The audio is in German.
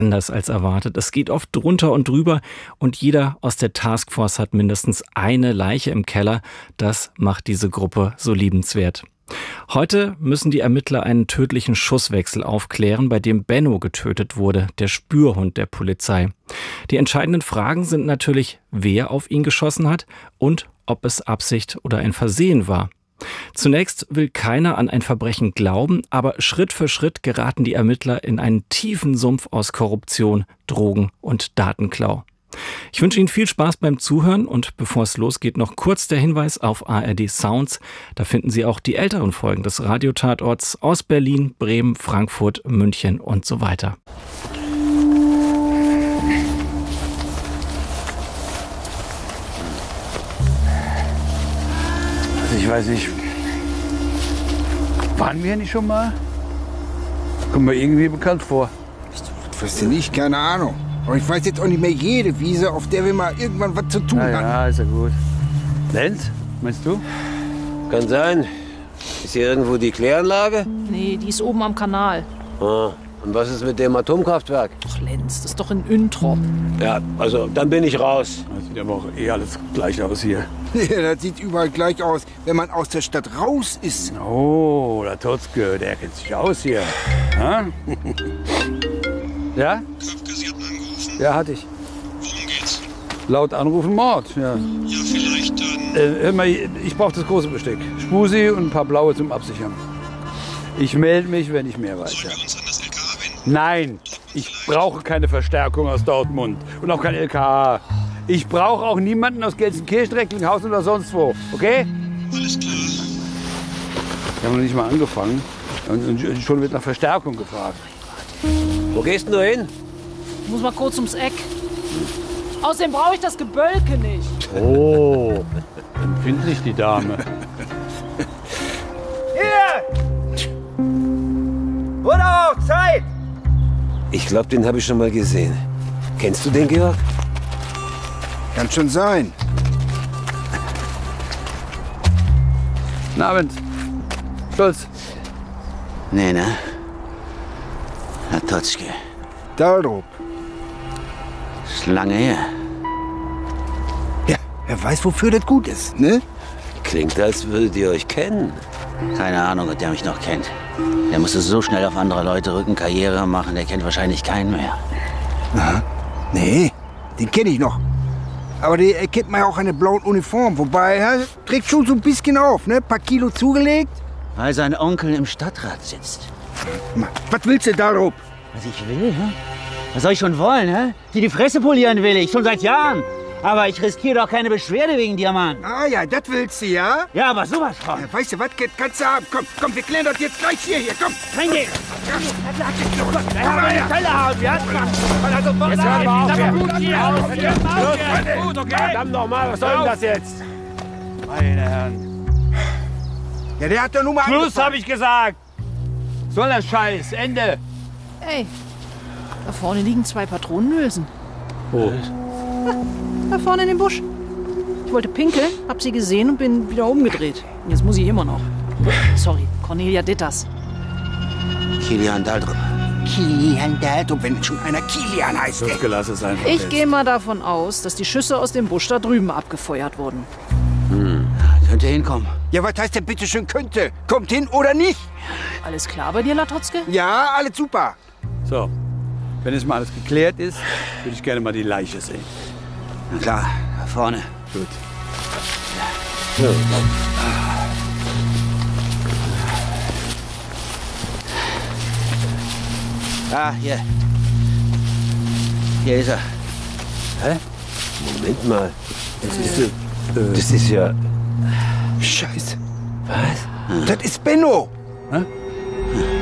anders als erwartet. Es geht oft drunter und drüber und jeder aus der Taskforce hat mindestens eine Leiche im Keller. Das macht diese Gruppe so liebenswert. Heute müssen die Ermittler einen tödlichen Schusswechsel aufklären, bei dem Benno getötet wurde, der Spürhund der Polizei. Die entscheidenden Fragen sind natürlich, wer auf ihn geschossen hat und ob es Absicht oder ein Versehen war. Zunächst will keiner an ein Verbrechen glauben, aber Schritt für Schritt geraten die Ermittler in einen tiefen Sumpf aus Korruption, Drogen und Datenklau. Ich wünsche Ihnen viel Spaß beim Zuhören und bevor es losgeht, noch kurz der Hinweis auf ARD Sounds. Da finden Sie auch die älteren Folgen des Radiotatorts aus Berlin, Bremen, Frankfurt, München und so weiter. Ich weiß nicht, waren wir nicht schon mal? Kommt mir irgendwie bekannt vor. Ich weiß nicht, keine Ahnung. Aber ich weiß jetzt auch nicht mehr jede Wiese, auf der wir mal irgendwann was zu tun hatten. Ja, ist ja gut. Lenz, meinst du? Kann sein. Ist hier irgendwo die Kläranlage? Nee, die ist oben am Kanal. Ah. Und was ist mit dem Atomkraftwerk? Ach, Lenz, das ist doch in Üntrop. Ja, also dann bin ich raus. Das sieht aber auch alles gleich aus hier. Ja, das sieht überall gleich aus, wenn man aus der Stadt raus ist. Oh, der Totzke, der kennt sich aus hier. Ha? Ja? Köpke, Sie hatten angerufen. Ja, hatte ich. Worum geht's? Laut Anrufen Mord, ja. Ja, vielleicht dann... Hör mal, ich brauche das große Besteck. Spusi und ein paar blaue zum Absichern. Ich melde mich, wenn ich mehr weiß. Sollen Ja. wir uns an das LKA wenden? Nein, ich brauche keine Verstärkung aus Dortmund und auch kein LKA. Ich brauche auch niemanden aus Gelsenkirchen, Recklinghausen oder sonst wo, okay? Alles klar. Wir haben noch nicht mal angefangen und schon wird nach Verstärkung gefragt. Wo gehst denn du hin? Ich muss mal kurz ums Eck. Außerdem brauche ich das Gebölke nicht. Oh, empfindlich die Dame. Wurde auch Zeit! Ich glaube, den habe ich schon mal gesehen. Kennst du den, Georg? Kann schon sein. Guten Abend. Stolz. Nee, ne? Herr Totzke, Dahlrup. ist lange her. Ja, wer weiß, wofür das gut ist, ne? Klingt, als würdet ihr euch kennen. Keine Ahnung, ob der mich noch kennt. Der musste so schnell auf andere Leute rücken, Karriere machen, der kennt wahrscheinlich keinen mehr. Aha. Nee, den kenne ich noch. Aber den erkennt man ja auch an der blauen Uniform. Wobei, er trägt schon so ein bisschen auf, ne? Paar Kilo zugelegt. Weil sein Onkel im Stadtrat sitzt. Was willst du, Dahlrup? Was ich will, hä? Was soll ich schon wollen, hä? Die Fresse polieren will ich, schon seit Jahren. Aber ich riskiere doch keine Beschwerde wegen dir, Mann. Ah ja, das willst du, ja? Ja, aber sowas von. Ja, weißt du was, kannst du haben. Komm, wir klären das jetzt gleich hier, komm. Reingehen! Ja, ja. Jetzt hör mal auf hier. Gut, okay? Verdammt nochmal, was soll denn das jetzt? Meine Herren. Ja, der hat doch nun mal Schluss, angefangen. habe ich gesagt. Soll das Scheiß, Ende. Ey, da vorne liegen 2 Patronenhülsen. Oh. Da vorne in dem Busch. Ich wollte pinkeln, hab sie gesehen und bin wieder umgedreht. Und jetzt muss ich immer noch. Sorry, Cornelia Ditters. Kilian Daldrup. Kilian Dahlrup, wenn schon einer Kilian heißt. Totzke, lass es einfach. Ich jetzt. gehe mal davon aus, dass die Schüsse aus dem Busch da drüben abgefeuert wurden. Könnt ihr hinkommen? Ja, was heißt denn bitte schön könnte? Kommt hin oder nicht? Alles klar bei dir, Latotzke? Ja, alles super. So, wenn jetzt mal alles geklärt ist, würde ich gerne mal die Leiche sehen. Na klar, da vorne. Gut. Ah, hier. Hier ist er. Hä? Moment mal. Das ist ja... Scheiße. Was? Das ist Benno. Hä?